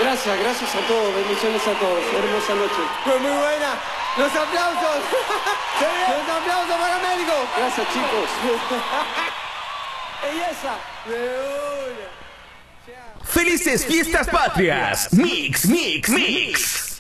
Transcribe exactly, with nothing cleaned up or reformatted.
Gracias, gracias a todos, bendiciones a todos. Hermosa noche. Fue muy buena. Los aplausos. Los aplausos para México. Gracias, chicos. Belleza. ¡Felices Fiestas Patrias! ¡Mix, mix, mix!